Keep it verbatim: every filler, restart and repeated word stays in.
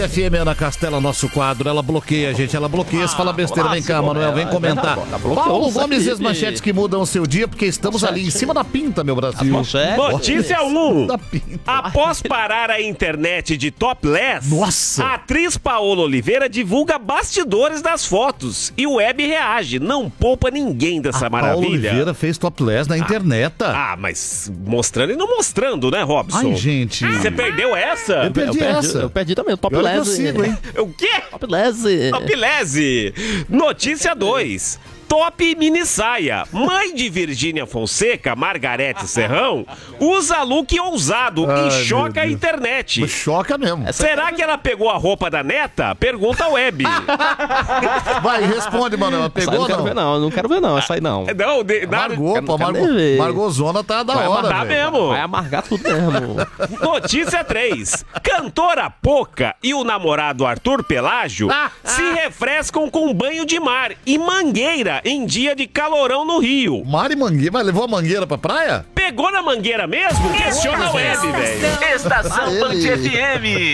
F M Ana Castela, nosso quadro, ela bloqueia, gente, ela bloqueia, se fala besteira, vem cá, Manuel, vem comentar. Paulo Gomes e as manchetes que mudam o seu dia, porque estamos ali em cima da pinta, meu Brasil. Notícia um. Da pinta. Após parar a internet de topless, Nossa. a atriz Paola Oliveira divulga bastidores das fotos e o web reage, não poupa ninguém dessa A Paola maravilha. Oliveira fez topless na internet. Ah, mas mostrando e não mostrando, né, Robson? Ai, gente. Você perdeu essa? Eu perdi eu perdi, essa. Eu perdi também, o Pior que eu topless. sigo, hein? O quê? Topless. Topless. Notícia dois. Top mini saia. Mãe de Virgínia Fonseca, Margarete Serrão, usa look ousado Ai, e choca meu a Deus. internet. Mas choca mesmo. Será que ela pegou a roupa da neta? Pergunta a Web. Vai, responde, Manuel. Essa aí Pegou eu ou não quero não? ver, não. Eu não quero ver, não. Essa aí não. Não, de, nada. Margou, pô. quero Margou, nem ver. Margozona tá da Vai hora, mandar velho. mesmo. Vai amargar tudo mesmo. Notícia três. Cantora Poca e o namorado Arthur Pelágio Ah, se refrescam com banho de mar e mangueira em dia de calorão no Rio. Mari Mangueira, mas levou a mangueira pra praia? Pegou na mangueira mesmo? Questiona a Web, velho. Estação Ah, ele. Band F M.